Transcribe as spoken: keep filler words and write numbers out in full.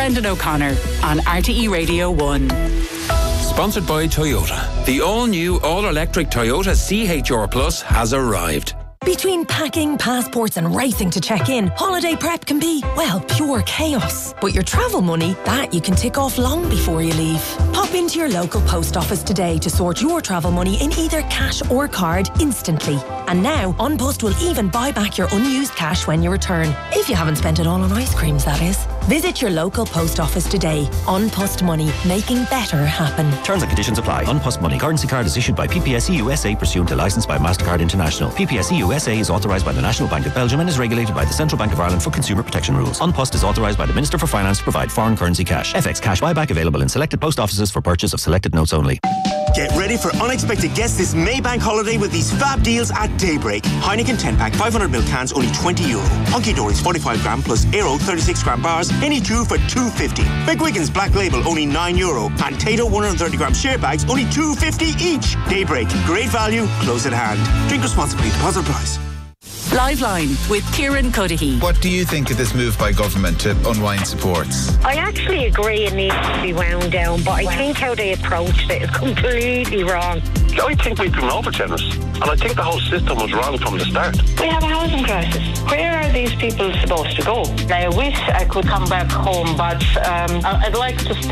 Brendan O'Connor on R T E Radio one. Sponsored by Toyota. The all-new, all-electric Toyota C H R Plus has arrived. Between packing, passports and racing to check in, holiday prep can be, well, pure chaos. But your travel money, that you can tick off long before you leave. Pop into your local post office today to sort your travel money in either cash or card instantly. And now, An Post will even buy back your unused cash when you return. If you haven't spent it all on ice creams, that is. Visit your local post office today. An Post Money, making better happen. Terms and conditions apply. An Post Money currency card is issued by P P S E U S A pursuant to licence by MasterCard International. P P S E U S A is authorised by the National Bank of Belgium and is regulated by the Central Bank of Ireland for consumer protection rules. An Post is authorised by the Minister for Finance to provide foreign currency cash. F X cash buyback available in selected post offices for purchase of selected notes only. Get ready for unexpected guests this Maybank holiday with these fab deals at Daybreak. Heineken ten pack five hundred milliliter cans only twenty euro. Hunky Dory's forty-five gram plus Aero thirty-six gram bars any two for two fifty. McGuigan's Black Label only nine euro. And Tato one hundred thirty gram share bags only two fifty each. Daybreak, great value, close at hand. Drink responsibly, deposit price. Liveline with Kieran Cuddihy. What do you think of this move by government to unwind supports? I actually agree it needs to be wound down, but I think how they approached it is completely wrong. I think we've been over generous, and I think the whole system was wrong from the start. We have a housing crisis. Where are these people supposed to go? I wish I could come back home, but um, I'd like to stay